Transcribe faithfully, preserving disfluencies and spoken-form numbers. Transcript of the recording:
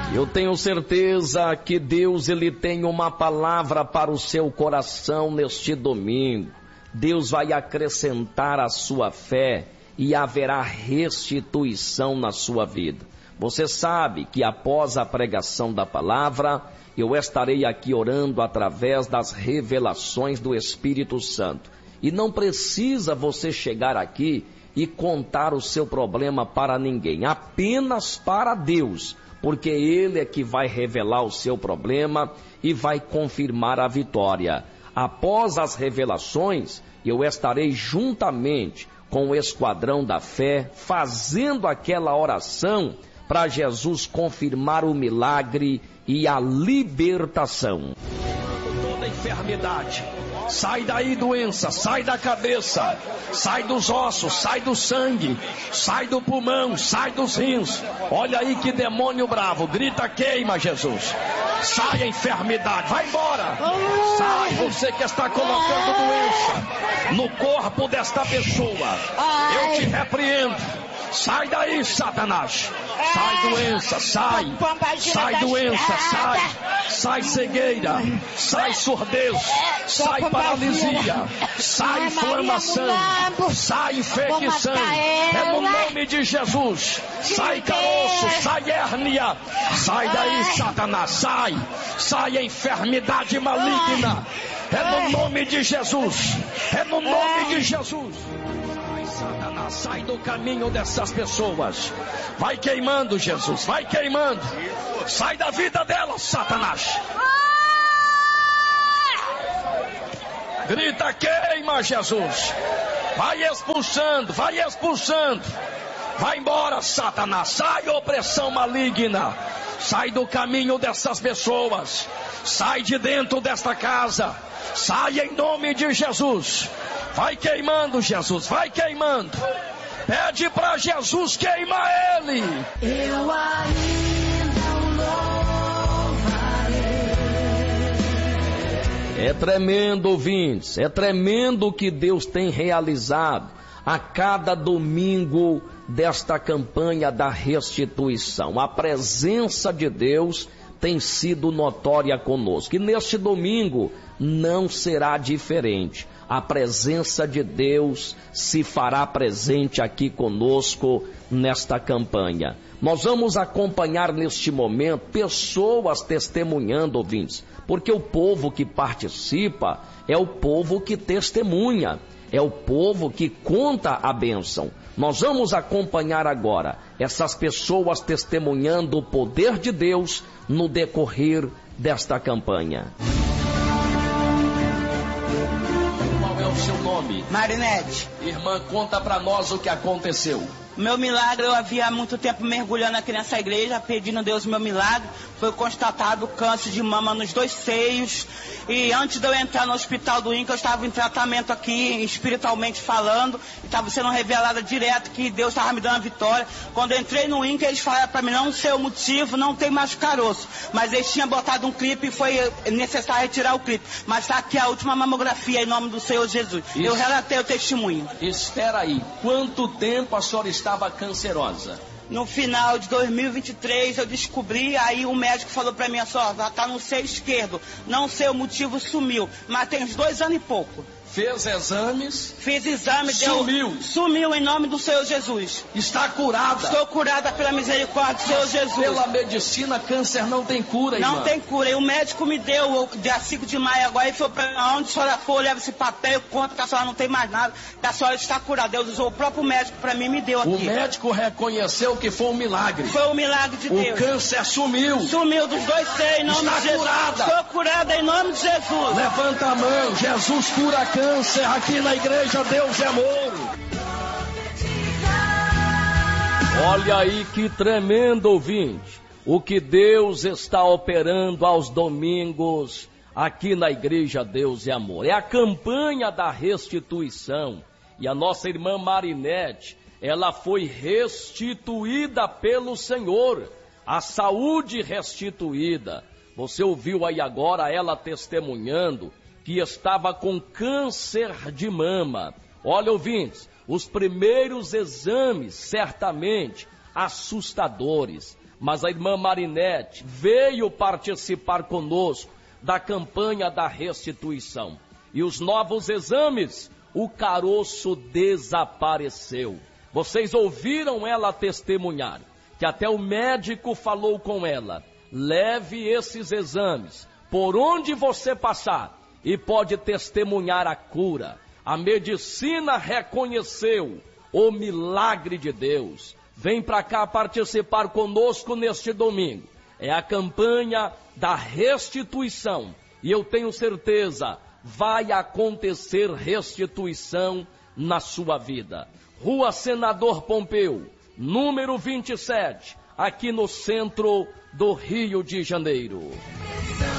Eu tenho certeza que Deus ele tem uma palavra para o seu coração neste domingo. Deus vai acrescentar a sua fé e haverá restituição na sua vida. Você sabe que após a pregação da palavra, eu estarei aqui orando através das revelações do Espírito Santo. E não precisa você chegar aqui e contar o seu problema para ninguém, apenas para Deus, porque Ele é que vai revelar o seu problema e vai confirmar a vitória. Após as revelações, eu estarei juntamente com o esquadrão da fé, fazendo aquela oração para Jesus confirmar o milagre e a libertação. Toda enfermidade, sai daí doença, sai da cabeça, sai dos ossos, sai do sangue, sai do pulmão, sai dos rins. Olha aí que demônio bravo, grita queima Jesus. Sai a enfermidade, vai embora. Sai você que está colocando doença no corpo desta pessoa. Eu te repreendo. Sai daí, Satanás. Sai doença, sai. Sai doença, sai. Sai cegueira, sai surdez, sai paralisia, sai inflamação, sai infecção. É no nome de Jesus. Sai caroço, sai hérnia. Sai daí, Satanás, sai. Sai a enfermidade maligna. É no nome de Jesus. É no nome de Jesus. Satanás, sai do caminho dessas pessoas. Vai queimando, Jesus, vai queimando. Sai da vida delas, Satanás. Grita, queima, Jesus. Vai expulsando, vai expulsando. Vai embora, Satanás. Sai, opressão maligna. Sai do caminho dessas pessoas. Sai de dentro desta casa. Sai em nome de Jesus. Vai queimando, Jesus, vai queimando. Pede para Jesus queimar ele. Eu ainda louvarei. É tremendo, ouvintes. É tremendo o que Deus tem realizado a cada domingo desta campanha da restituição. A presença de Deus tem sido notória conosco. E neste domingo não será diferente. A presença de Deus se fará presente aqui conosco nesta campanha. Nós vamos acompanhar neste momento pessoas testemunhando, ouvintes, porque o povo que participa é o povo que testemunha, é o povo que conta a bênção. Nós vamos acompanhar agora essas pessoas testemunhando o poder de Deus no decorrer desta campanha. Seu nome? Marinete. Irmã, conta pra nós o que aconteceu. Meu milagre, eu havia há muito tempo mergulhando aqui nessa igreja, pedindo a Deus meu milagre. Foi constatado câncer de mama nos dois seios. E antes de eu entrar no hospital do INCA, eu estava em tratamento aqui, espiritualmente falando. Estava sendo revelada direto que Deus estava me dando a vitória. Quando eu entrei no INCA, eles falaram para mim, não sei o motivo, não tem mais caroço. Mas eles tinham botado um clipe e foi necessário retirar o clipe. Mas está aqui a última mamografia em nome do Senhor Jesus. Isso. Eu relatei o testemunho. Espera aí, quanto tempo a senhora estava cancerosa? No final de dois mil e vinte e três eu descobri, aí o médico falou pra mim, só, já tá no seio esquerdo, não sei o motivo, sumiu, mas tem uns dois anos e pouco. Fez exames? Fiz exame, sumiu. Deu, sumiu em nome do Senhor Jesus. Está curada? Estou curada pela misericórdia do Senhor Jesus. Pela medicina, câncer não tem cura, irmã? Não tem cura, e o médico me deu, dia cinco de maio agora, e falou pra mim, onde a senhora for, leva esse papel, conta que a senhora não tem mais nada, que a senhora está curada. Deus usou o próprio médico pra mim e me deu aqui. O médico reconheceu que foi um milagre. Foi um milagre de Deus. O câncer sumiu. Sumiu dos dois seios, em nome está de Jesus. Curada. Estou curada em nome de Jesus. Levanta a mão, Jesus cura câncer aqui na igreja Deus é Amor. Olha aí que tremendo, ouvinte, o que Deus está operando aos domingos aqui na igreja Deus é Amor. É a campanha da restituição. E a nossa irmã Marinete, ela foi restituída pelo Senhor, a saúde restituída. Você ouviu aí agora ela testemunhando que estava com câncer de mama. Olha, ouvintes, os primeiros exames certamente assustadores. mas a irmã Marinete veio participar conosco da campanha da restituição. E os novos exames, o caroço desapareceu. Vocês ouviram ela testemunhar, que até o médico falou com ela: leve esses exames, por onde você passar, e pode testemunhar a cura. A medicina reconheceu o milagre de Deus. Vem para cá participar conosco neste domingo. É a campanha da restituição. E eu tenho certeza, vai acontecer restituição na sua vida. Rua Senador Pompeu, número vinte e sete, aqui no centro do Rio de Janeiro.